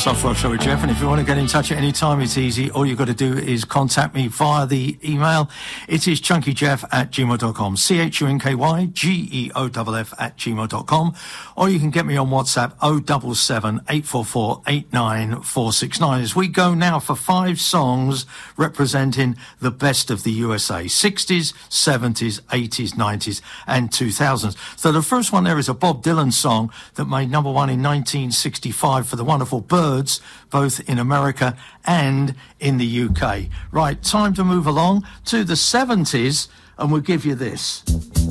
Soft Rock Show with Jeff, and if you want to get in touch at any time, it's easy. All you've got to do is contact me via the email. It is chunkyjeff@gmail.com, chunkygeoff@gmail.com, or you can get me on WhatsApp 077 844 89469. As we go now for 5 songs representing the best of the USA, 60s, 70s, 80s, 90s, and 2000s. So the first one there is a Bob Dylan song that made number 1 in 1965 for the wonderful Byrds, both in America and in the UK. Right, time to move along to the 70s, and we'll give you this.